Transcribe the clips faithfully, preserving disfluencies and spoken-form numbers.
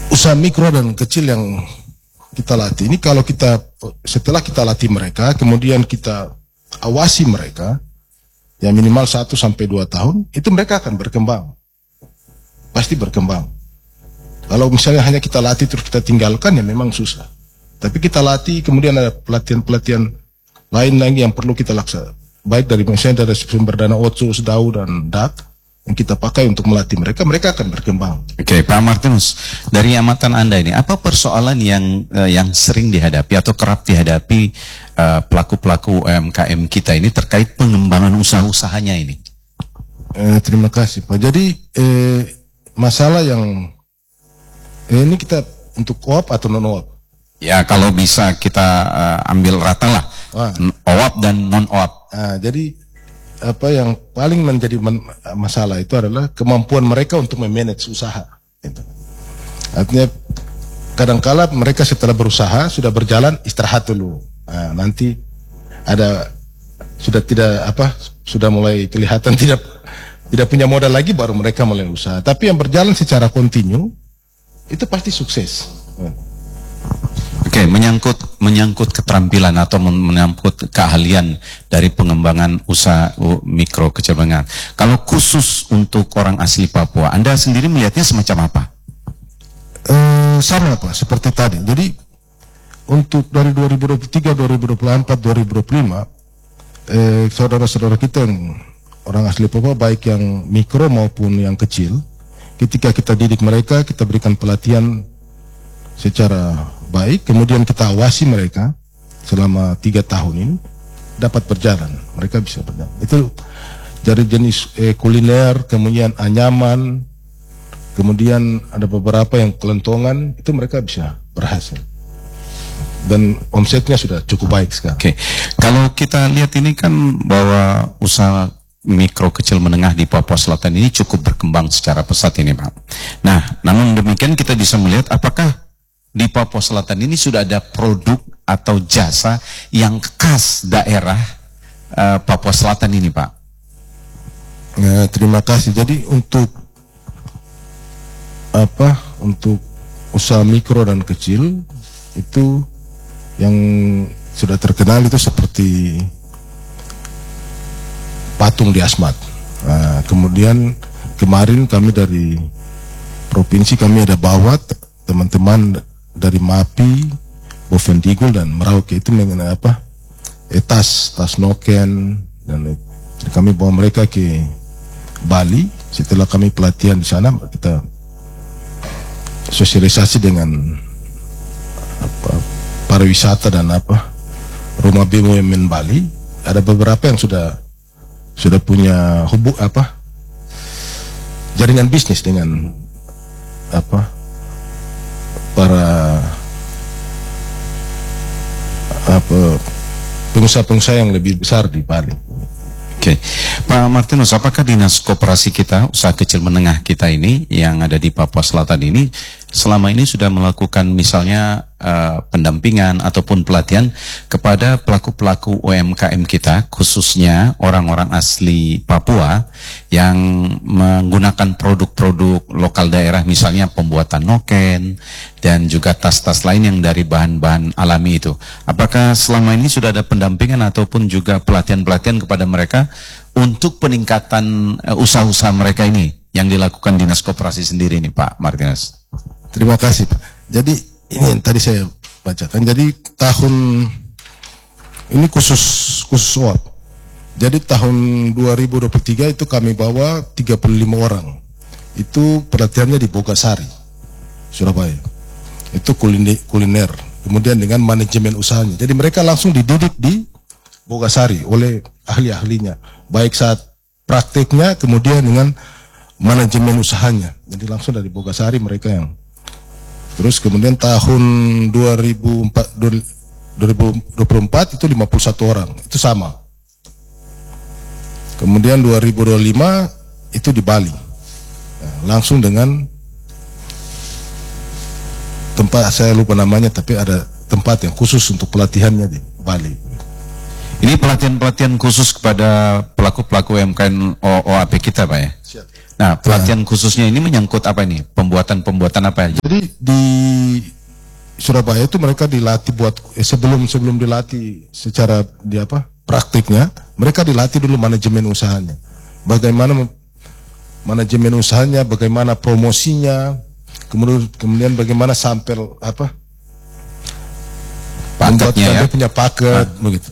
usaha mikro dan kecil yang kita latih ini, kalau kita setelah kita latih mereka, kemudian kita awasi mereka, ya minimal satu sampai dua tahun, itu mereka akan berkembang, pasti berkembang. Kalau misalnya hanya kita latih terus kita tinggalkan, ya memang susah. Tapi kita latih, kemudian ada pelatihan-pelatihan lain lagi yang perlu kita laksanakan, baik dari misalnya dari sumber dana otsus, D A U dan D A K, yang kita pakai untuk melatih mereka, mereka akan berkembang. Oke, Pak Martinus, dari amatan Anda ini, apa persoalan yang uh, yang sering dihadapi atau kerap dihadapi pelaku-pelaku uh, U M K M kita ini terkait pengembangan usaha-usahanya ini? Eh, terima kasih, Pak. Jadi eh, masalah yang eh, ini kita untuk O A P atau non-O A P? Ya, kalau bisa kita uh, ambil rata lah, ah. O A P dan non-O A P. Ah, jadi apa yang paling menjadi men masalah itu adalah kemampuan mereka untuk memanage usaha. Gitu. Artinya kadangkala mereka setelah berusaha sudah berjalan istirahat dulu. Nah, nanti ada sudah tidak apa sudah mulai kelihatan tidak tidak punya modal lagi, baru mereka mulai usaha. Tapi yang berjalan secara kontinu itu pasti sukses. Oke, menyangkut menyangkut keterampilan atau menyangkut keahlian dari pengembangan usaha mikro kecil menengah. Kalau khusus untuk orang asli Papua, Anda sendiri melihatnya semacam apa? Eh, sama Pak, seperti tadi. Jadi untuk dari dua ribu dua puluh tiga, dua ribu dua puluh empat, dua ribu dua puluh lima, eh, saudara-saudara kita yang orang asli Papua, baik yang mikro maupun yang kecil, ketika kita didik mereka, kita berikan pelatihan secara baik, kemudian kita awasi mereka selama tiga tahun ini dapat berjalan, mereka bisa berjalan. Itu dari jenis eh, kuliner, kemudian anyaman, kemudian ada beberapa yang kelentongan, itu mereka bisa berhasil. Dan omsetnya sudah cukup baik sekarang. Oke, kalau kita lihat ini kan bahwa usaha mikro kecil menengah di Papua Selatan ini cukup berkembang secara pesat ini, Pak. Nah, namun demikian kita bisa melihat apakah di Papua Selatan ini sudah ada produk atau jasa yang khas daerah uh, Papua Selatan ini, Pak? Ya, terima kasih. Jadi untuk apa? Untuk usaha mikro dan kecil itu yang sudah terkenal itu seperti patung di Asmat. Nah, kemudian kemarin kami dari provinsi, kami ada bawa teman-teman dari MAPI, Bovendigul dan Merauke itu mengenai apa? Eh, tas, tas noken, dan jadi kami bawa mereka ke Bali. Setelah kami pelatihan di sana, kita sosialisasi dengan apa, pariwisata dan apa rumah B U M N Bali. Ada beberapa yang sudah sudah punya hubung apa jaringan bisnis dengan apa para apa pengusaha-pengusaha yang lebih besar di Bali. Oke, Pak Martinus, apakah dinas koperasi kita, usaha kecil menengah kita ini yang ada di Papua Selatan ini selama ini sudah melakukan misalnya uh, pendampingan ataupun pelatihan kepada pelaku-pelaku U M K M kita, khususnya orang-orang asli Papua yang menggunakan produk-produk lokal daerah, misalnya pembuatan noken dan juga tas-tas lain yang dari bahan-bahan alami itu. Apakah selama ini sudah ada pendampingan ataupun juga pelatihan-pelatihan kepada mereka untuk peningkatan uh, usaha-usaha mereka ini yang dilakukan dinas koperasi sendiri ini, Pak Martinus? Terima kasih, Pak. Jadi ini yang tadi saya bacakan. Jadi tahun ini khusus khusus O A P. Jadi tahun dua ribu dua puluh tiga itu kami bawa tiga puluh lima orang. Itu pelatihannya di Bogasari, Surabaya. Itu kuliner, kuliner. Kemudian dengan manajemen usahanya. Jadi mereka langsung dididik di Bogasari oleh ahli-ahlinya. Baik saat prakteknya, kemudian dengan manajemen usahanya. Jadi langsung dari Bogasari mereka yang. Terus kemudian tahun dua ribu dua puluh empat itu lima puluh satu orang, itu sama. Kemudian dua ribu dua puluh lima itu di Bali, nah, langsung dengan tempat saya lupa namanya, tapi ada tempat yang khusus untuk pelatihannya di Bali. Ini pelatihan-pelatihan khusus kepada pelaku-pelaku U M K M O A P kita, Pak ya? Siap. Nah, pelatihan nah. khususnya ini menyangkut apa ini? Pembuatan-pembuatan apa aja? Jadi di Surabaya itu mereka dilatih buat eh, sebelum sebelum dilatih secara di apa praktiknya, mereka dilatih dulu manajemen usahanya. Bagaimana manajemen usahanya, bagaimana promosinya, kemudian kemudian bagaimana sampel apa? Paketnya ya, punya paket ah. begitu.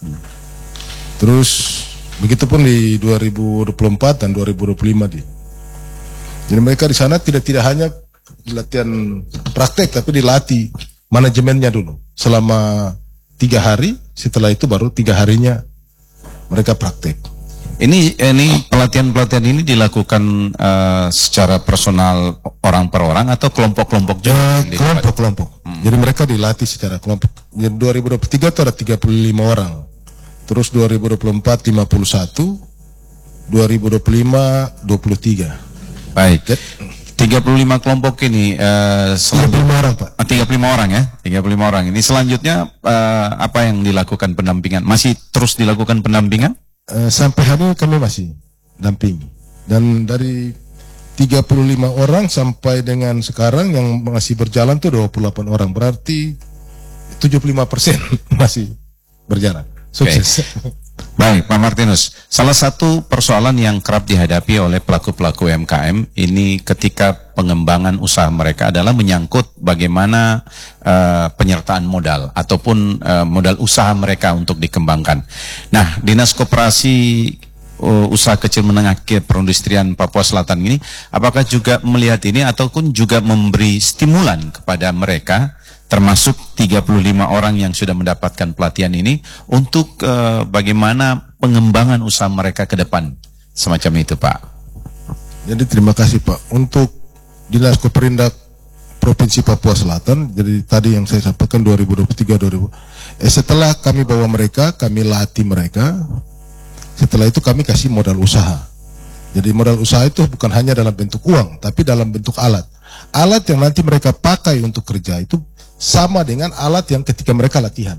Terus begitupun di dua ribu dua puluh empat dan dua ribu dua puluh lima di. Jadi mereka di sana tidak tidak hanya latihan praktek, tapi dilatih manajemennya dulu selama tiga hari. Setelah itu baru tiga harinya mereka praktek. Ini ini pelatihan-pelatihan ini dilakukan uh, secara personal orang per orang atau kelompok-kelompok juga? Ya, kelompok-kelompok. Hmm. Jadi mereka dilatih secara kelompok. Jadi dua ribu dua puluh tiga itu ada tiga puluh lima orang. Terus dua ribu dua puluh empat lima puluh satu, dua ribu dua puluh lima dua puluh tiga. Baik. tiga puluh lima kelompok ini uh, tiga puluh lima orang, Pak. tiga puluh lima orang ya. tiga puluh lima orang. Ini selanjutnya uh, apa yang dilakukan pendampingan? Masih terus dilakukan pendampingan? Uh, sampai hari ini kami masih dampingi. Dan dari tiga puluh lima orang sampai dengan sekarang yang masih berjalan tuh dua puluh delapan orang. Berarti tujuh puluh lima persen masih berjalan. Sukses. Okay. Baik, Pak Martinus. Salah satu persoalan yang kerap dihadapi oleh pelaku-pelaku U M K M ini ketika pengembangan usaha mereka adalah menyangkut bagaimana uh, penyertaan modal ataupun uh, modal usaha mereka untuk dikembangkan. Nah, Dinas Koperasi uh, Usaha Kecil Menengah Perindustrian Papua Selatan ini, apakah juga melihat ini ataupun juga memberi stimulan kepada mereka, termasuk tiga puluh lima orang yang sudah mendapatkan pelatihan ini untuk uh, bagaimana pengembangan usaha mereka ke depan, semacam itu, Pak? Jadi terima kasih, Pak. Untuk Dinas Koperindak Provinsi Papua Selatan, jadi tadi yang saya sampaikan dua ribu dua puluh tiga dua ribu eh, setelah kami bawa mereka, kami latih mereka, setelah itu kami kasih modal usaha. Jadi modal usaha itu bukan hanya dalam bentuk uang, tapi dalam bentuk alat. Alat yang nanti mereka pakai untuk kerja itu sama dengan alat yang ketika mereka latihan.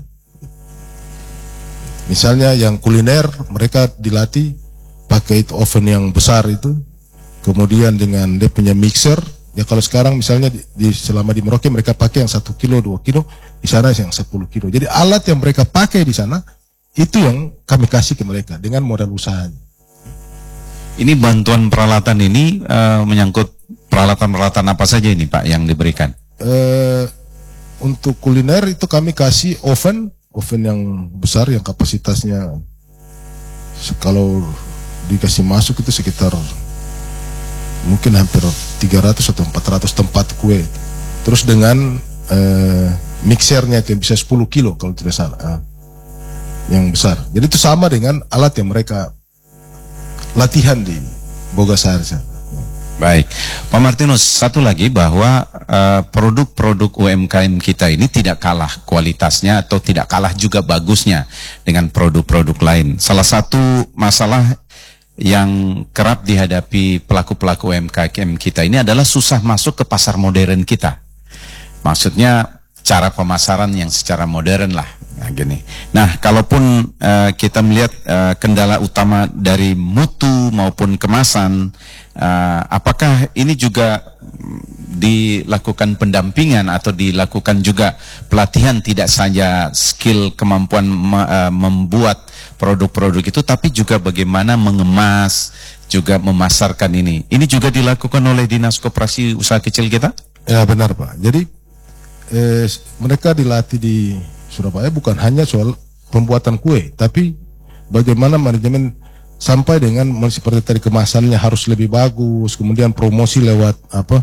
Misalnya yang kuliner, mereka dilatih pakai itu oven yang besar itu, kemudian dengan dia punya mixer. Ya kalau sekarang misalnya di, di selama di Merauke mereka pakai yang satu kilo, dua kilo, di sana yang sepuluh kilo. Jadi alat yang mereka pakai di sana itu yang kami kasih ke mereka dengan modal usahanya. Ini bantuan peralatan ini uh, menyangkut peralatan-peralatan apa saja ini, Pak, yang diberikan? Uh, Untuk kuliner itu kami kasih oven, oven yang besar yang kapasitasnya kalau dikasih masuk itu sekitar mungkin hampir tiga ratus atau empat ratus tempat kue. Terus dengan eh, mixernya itu yang bisa sepuluh kilo kalau tidak salah, eh, yang besar. Jadi itu sama dengan alat yang mereka latihan di Bogasari. Baik, Pak Martinus, satu lagi bahwa produk-produk uh, U M K M kita ini tidak kalah kualitasnya atau tidak kalah juga bagusnya dengan produk-produk lain. Salah satu masalah yang kerap dihadapi pelaku-pelaku U M K M kita ini adalah susah masuk ke pasar modern kita. Maksudnya cara pemasaran yang secara modern lah. Nah, gini. Nah, kalaupun uh, kita melihat uh, kendala utama dari mutu maupun kemasan, uh, apakah ini juga dilakukan pendampingan atau dilakukan juga pelatihan, tidak saja skill kemampuan me, uh, membuat produk-produk itu, tapi juga bagaimana mengemas, juga memasarkan ini. Ini juga dilakukan oleh Dinas Koperasi Usaha Kecil kita? Ya benar, Pak. Jadi eh, mereka dilatih di Surabaya bukan hanya soal pembuatan kue, tapi bagaimana manajemen sampai dengan seperti tadi kemasannya harus lebih bagus, kemudian promosi lewat apa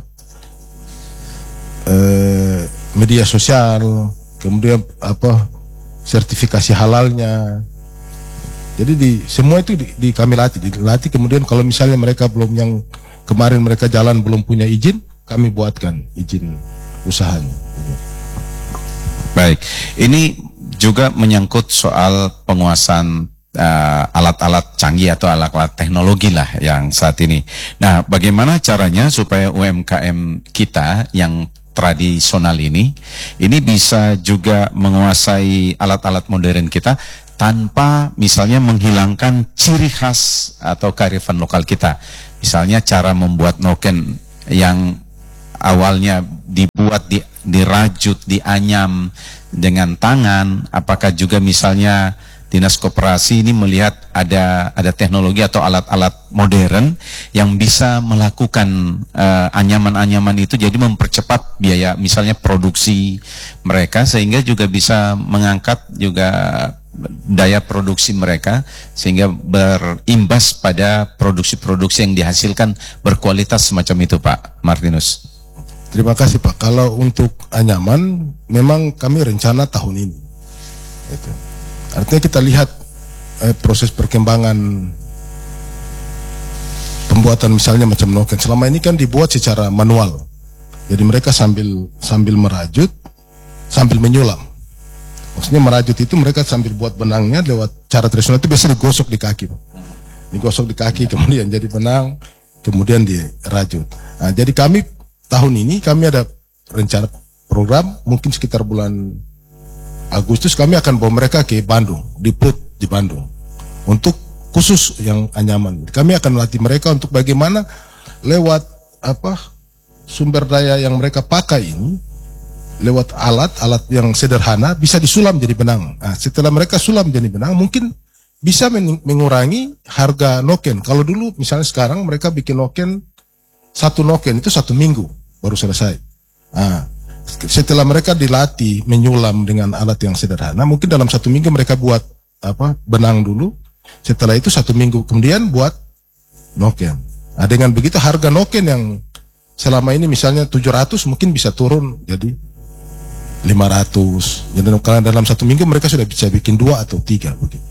eh, media sosial, kemudian apa sertifikasi halalnya. Jadi di semua itu di, di kami latih, dilatih. Kemudian kalau misalnya mereka belum, yang kemarin mereka jalan belum punya izin, kami buatkan izin usahanya. Baik, ini juga menyangkut soal penguasaan alat-alat uh, canggih atau alat-alat teknologi lah yang saat ini. Nah, bagaimana caranya supaya U M K M kita yang tradisional ini, ini bisa juga menguasai alat-alat modern kita tanpa misalnya menghilangkan ciri khas atau kearifan lokal kita. Misalnya cara membuat noken yang awalnya dibuat, di, dirajut, dianyam dengan tangan, apakah juga misalnya Dinas Koperasi ini melihat ada ada teknologi atau alat-alat modern yang bisa melakukan uh, anyaman-anyaman itu, jadi mempercepat biaya misalnya produksi mereka, sehingga juga bisa mengangkat juga daya produksi mereka, sehingga berimbas pada produksi-produksi yang dihasilkan berkualitas semacam itu, Pak Martinus. Terima kasih Pak. Kalau untuk anyaman, memang kami rencana tahun ini. Itu. Artinya kita lihat eh, proses perkembangan pembuatan misalnya macam noken. Selama ini kan dibuat secara manual. Jadi mereka sambil sambil merajut, sambil menyulam. Maksudnya merajut itu mereka sambil buat benangnya lewat cara tradisional itu biasanya digosok di kaki. Digosok di kaki kemudian jadi benang, kemudian dirajut. Nah, jadi kami tahun ini kami ada rencana program mungkin sekitar bulan Agustus kami akan bawa mereka ke Bandung, di Plut di Bandung, untuk khusus yang anyaman. Kami akan melatih mereka untuk bagaimana lewat apa sumber daya yang mereka pakai ini, lewat alat-alat yang sederhana bisa disulam jadi benang. Nah, setelah mereka sulam jadi benang, mungkin bisa mengurangi harga noken. Kalau dulu misalnya sekarang mereka bikin noken, satu noken itu satu minggu baru selesai. Nah, setelah mereka dilatih menyulam dengan alat yang sederhana, mungkin dalam satu minggu mereka buat apa benang dulu, setelah itu satu minggu kemudian buat noken. Nah, dengan begitu harga noken yang selama ini misalnya tujuh ratus mungkin bisa turun jadi lima ratus. Jadi karena dalam satu minggu mereka sudah bisa bikin dua atau tiga begitu.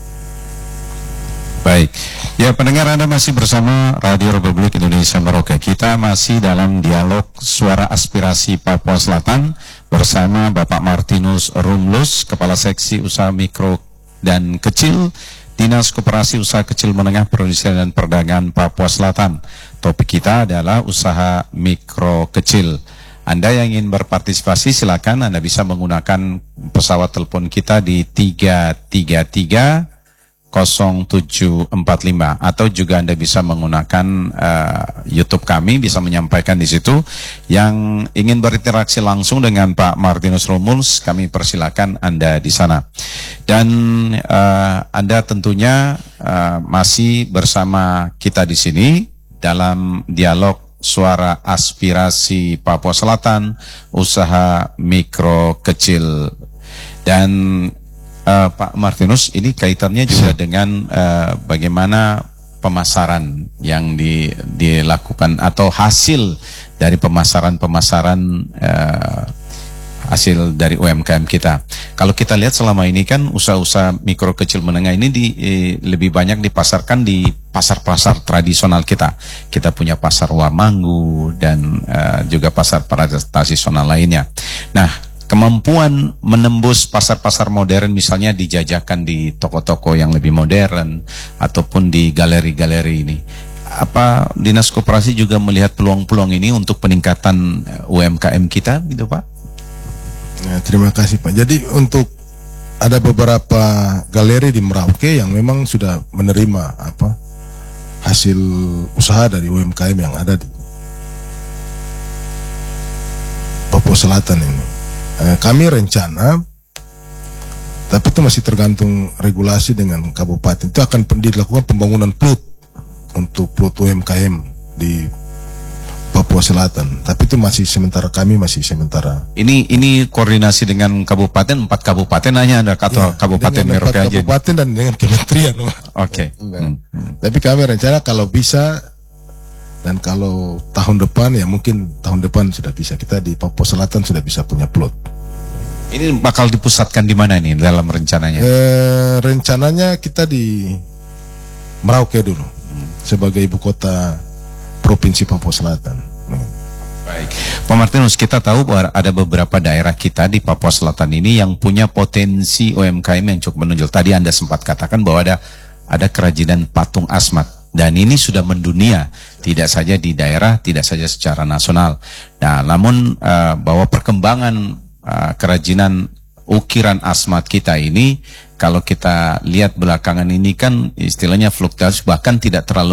Baik, ya pendengar, Anda masih bersama Radio Republik Indonesia Merauke. Kita masih dalam dialog Suara Aspirasi Papua Selatan bersama Bapak Martinus Rumlus, Kepala Seksi Usaha Mikro dan Kecil, Dinas Koperasi Usaha Kecil Menengah Perindustrian dan Perdagangan Papua Selatan. Topik kita adalah usaha mikro kecil. Anda yang ingin berpartisipasi silakan, Anda bisa menggunakan pesawat telepon kita di tiga tiga tiga nol tujuh empat lima, atau juga Anda bisa menggunakan uh, YouTube kami, bisa menyampaikan di situ. Yang ingin berinteraksi langsung dengan Pak Martinus Rumlus, kami persilakan Anda di sana. Dan uh, Anda tentunya uh, masih bersama kita di sini dalam dialog Suara Aspirasi Papua Selatan, usaha mikro kecil. Dan Uh, Pak Martinus, ini kaitannya juga dengan uh, bagaimana pemasaran yang di, dilakukan atau hasil dari pemasaran-pemasaran uh, hasil dari U M K M kita. Kalau kita lihat selama ini kan usaha-usaha mikro kecil menengah ini di, eh, lebih banyak dipasarkan di pasar-pasar tradisional kita. Kita punya pasar Wamanggu dan uh, juga pasar tradisional lainnya. Nah, kemampuan menembus pasar-pasar modern misalnya dijajakan di toko-toko yang lebih modern ataupun di galeri-galeri ini. Apa Dinas Koperasi juga melihat peluang-peluang ini untuk peningkatan U M K M kita gitu Pak? Ya, terima kasih Pak. Jadi untuk ada beberapa galeri di Merauke yang memang sudah menerima apa hasil usaha dari U M K M yang ada di Papua Selatan ini. Kami rencana, tapi itu masih tergantung regulasi dengan kabupaten. Itu akan dilakukan pembangunan plut untuk plut U M K M di Papua Selatan. Tapi itu masih sementara, kami masih sementara. Ini ini koordinasi dengan kabupaten, empat kabupaten hanya ada atau ya, kabupaten Merauke aja? Kabupaten dan dengan kementerian. Oke. Okay. Hmm. Hmm. Tapi kami rencana kalau bisa. Dan kalau tahun depan ya mungkin tahun depan sudah bisa, kita di Papua Selatan sudah bisa punya plot. Ini bakal dipusatkan di mana nih dalam rencananya? Eh, rencananya kita di Merauke dulu hmm. sebagai ibu kota provinsi Papua Selatan. Hmm. Baik, Pak Martinus, kita tahu bahwa ada beberapa daerah kita di Papua Selatan ini yang punya potensi U M K M yang cukup menonjol. Tadi Anda sempat katakan bahwa ada ada kerajinan patung asmat. Dan ini sudah mendunia, tidak saja di daerah, tidak saja secara nasional. Nah, namun uh, bahwa perkembangan uh, kerajinan ukiran asmat kita ini, kalau kita lihat belakangan ini kan istilahnya fluktuasi, bahkan tidak terlalu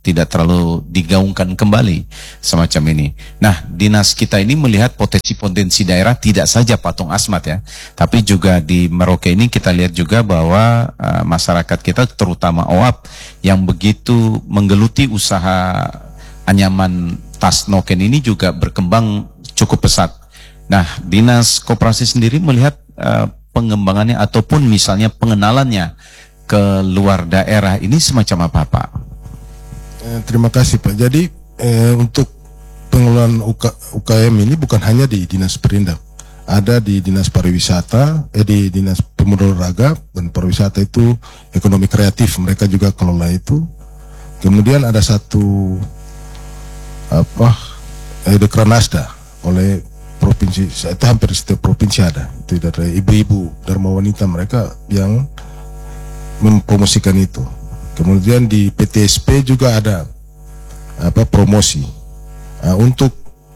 tidak terlalu digaungkan kembali semacam ini. Nah, dinas kita ini melihat potensi-potensi daerah tidak saja Patung Asmat ya, tapi juga di Merauke ini kita lihat juga bahwa uh, masyarakat kita terutama O A P yang begitu menggeluti usaha anyaman tas noken ini juga berkembang cukup pesat. Nah, dinas koperasi sendiri melihat uh, pengembangannya ataupun misalnya pengenalannya ke luar daerah ini semacam apa, Pak? Eh, terima kasih, Pak. Jadi eh, untuk pengelolaan U K M ini bukan hanya di Dinas Perindak, ada di Dinas Pariwisata, eh, di Dinas Pemuda Olahraga dan Pariwisata itu ekonomi kreatif, mereka juga kelola itu. Kemudian ada satu apa eh, Dekranasda oleh provinsi, itu hampir setiap provinsi ada. Itu dari ibu-ibu Dharma Wanita mereka yang mempromosikan itu. Kemudian di P T S P juga ada apa promosi. Nah, untuk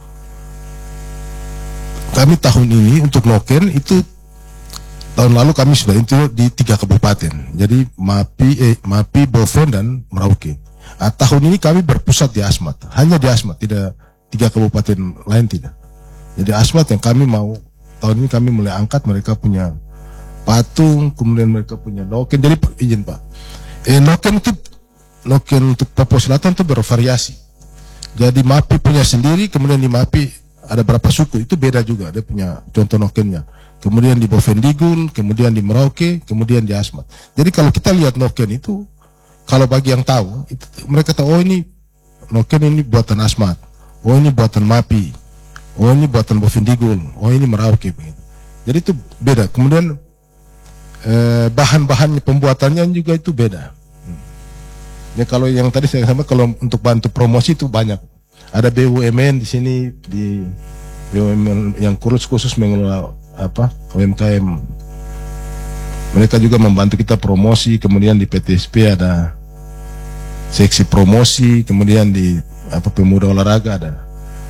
kami tahun ini untuk noken itu tahun lalu kami sudah itu di tiga kabupaten. Jadi Mapi, eh, Mapi, Boven dan Merauke. Nah, tahun ini kami berpusat di Asmat, hanya di Asmat, tidak tiga kabupaten lain tidak. Jadi Asmat yang kami mau tahun ini kami mulai angkat, mereka punya patung, kemudian mereka punya noken. Jadi izin Pak, eh, noken itu noken untuk Papua Selatan itu bervariasi. Jadi Mapi punya sendiri, kemudian di Mapi ada berapa suku itu beda juga, ada punya contoh nokennya. Kemudian di Bovendigul, kemudian di Merauke, kemudian di Asmat. Jadi kalau kita lihat noken itu, kalau bagi yang tahu, itu, mereka tahu oh ini noken ini buatan Asmat, oh ini buatan Mapi, oh ini buatan Bovendigul, oh ini Merauke begitu. Jadi itu beda. Kemudian Eh, bahan-bahan pembuatannya juga itu beda. Hmm. Ya kalau yang tadi saya sama kalau untuk bantu promosi itu banyak. Ada B U M N di sini, di B U M N yang khusus-khusus mengelola apa U M K M. Mereka juga membantu kita promosi. Kemudian di P T S P ada seksi promosi. Kemudian di apa Pemuda Olahraga ada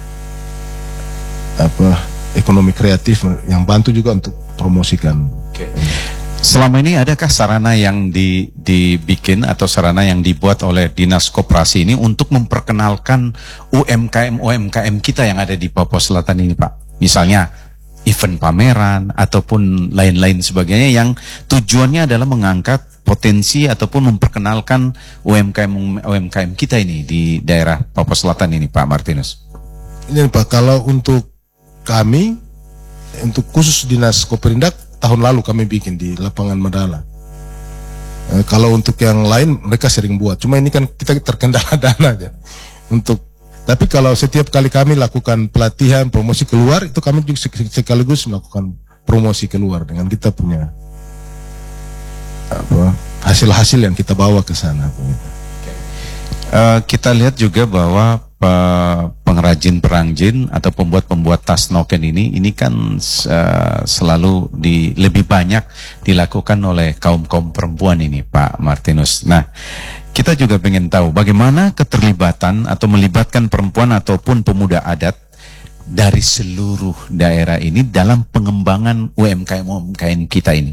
apa ekonomi kreatif yang bantu juga untuk promosikan. Okay. Selama ini adakah sarana yang di, dibikin atau sarana yang dibuat oleh Dinas Koperasi ini untuk memperkenalkan U M K M-U M K M kita yang ada di Papua Selatan ini, Pak? Misalnya event pameran ataupun lain-lain sebagainya yang tujuannya adalah mengangkat potensi ataupun memperkenalkan U M K M-U M K M kita ini di daerah Papua Selatan ini, Pak Martinus. Ini Pak, kalau untuk kami, untuk khusus Dinas Koperindak, tahun lalu kami bikin di lapangan Madala. E, kalau untuk yang lain mereka sering buat. Cuma ini kan kita terkendala dana aja. Untuk tapi kalau setiap kali kami lakukan pelatihan promosi keluar itu kami juga sekaligus melakukan promosi keluar dengan kita punya apa hasil-hasil yang kita bawa ke sana. Uh, kita lihat juga bahwa uh, pengrajin-pengrajin atau pembuat-pembuat tas noken ini ini kan uh, selalu di, lebih banyak dilakukan oleh kaum-kaum perempuan ini, Pak Martinus. Nah, kita juga ingin tahu bagaimana keterlibatan atau melibatkan perempuan ataupun pemuda adat dari seluruh daerah ini dalam pengembangan U M K M-U M K M kita ini.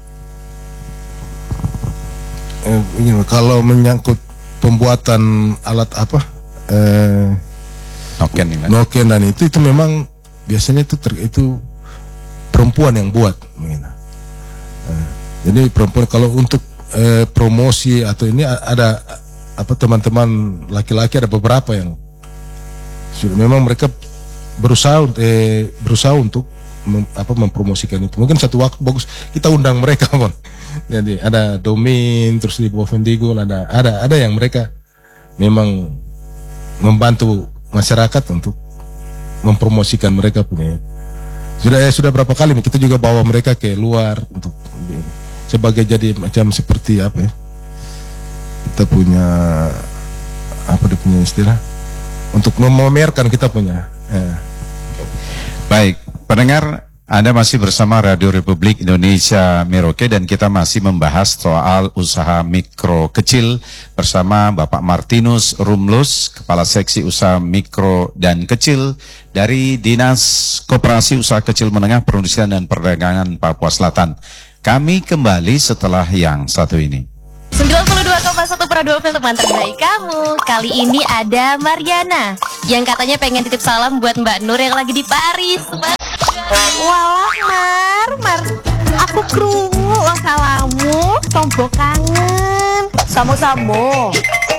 Eh, ini, kalau menyangkut pembuatan alat apa eh, noken, ini, noken dan itu itu memang biasanya itu ter, itu perempuan yang buat. Eh, jadi perempuan kalau untuk eh, promosi atau ini ada apa teman-teman laki-laki ada beberapa yang sudah memang mereka berusaha eh, berusaha untuk mem, apa mempromosikan itu. Mungkin satu waktu bagus kita undang mereka, Bang. Jadi ada Domin, terus di Bovendigul ada ada ada yang mereka memang membantu masyarakat untuk mempromosikan mereka punya. Sudah ya sudah berapa kali kita juga bawa mereka ke luar untuk sebagai jadi macam seperti apa ya? Kita punya apa dia punya istilah untuk memamerkan kita punya. Ya. Baik, pendengar, Anda masih bersama Radio Republik Indonesia Merauke dan kita masih membahas soal usaha mikro kecil bersama Bapak Martinus Rumlus, Kepala Seksi Usaha Mikro dan Kecil dari Dinas Koperasi Usaha Kecil Menengah Perindustrian dan Perdagangan Papua Selatan. Kami kembali setelah yang satu ini. sembilan puluh dua koma salah satu produk film teman terbaik kamu. Kali ini ada Mariana yang katanya pengen titip salam buat Mbak Nur yang lagi di Paris. Walah Mar, Mar, aku krungu lo salamu, tombo kangen. Samo-samo.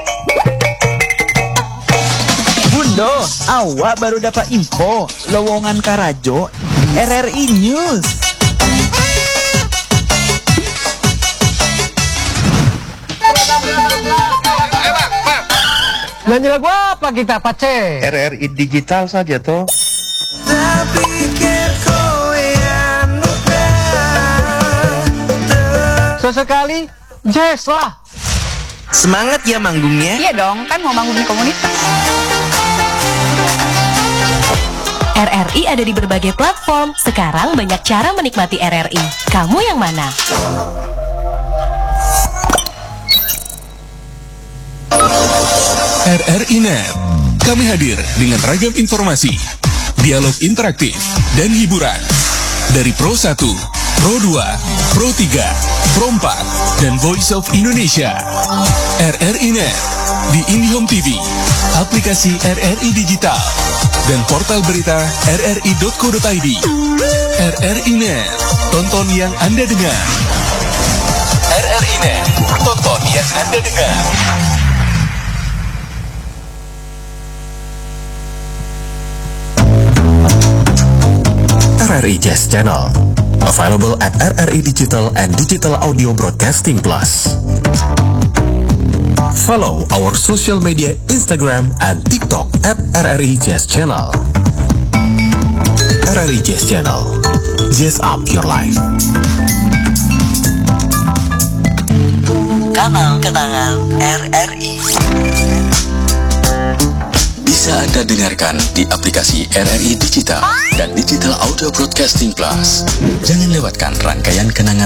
Bundo, awak baru dapat info lowongan Karajo R R I News. Belanja lagu apa kita, Pace? R R I digital saja toh. Sesekali jazz lah. Semangat ya manggungnya. Iya dong, kan mau bangun komunitas. R R I ada di berbagai platform. Sekarang banyak cara menikmati R R I. Kamu yang mana? R R I Net. Kami hadir dengan ragam informasi, dialog interaktif, dan hiburan. Dari Pro satu, Pro dua, Pro tiga, Pro empat, dan Voice of Indonesia. R R I Net di IndiHome T V, aplikasi R R I Digital, dan portal berita r r i dot co dot i d. R R I Net, tonton yang Anda dengar. R R I Net, tonton yang Anda dengar. R R I Jazz Channel, available at R R I Digital and Digital Audio Broadcasting Plus. Follow our social media Instagram and TikTok at R R I Jazz Channel. R R I Jazz Channel, jazz up your life. Kanal kenangan R R I. Bisa Anda dengarkan di aplikasi R R I Digital dan Digital Audio Broadcasting Plus. Jangan lewatkan rangkaian kenangan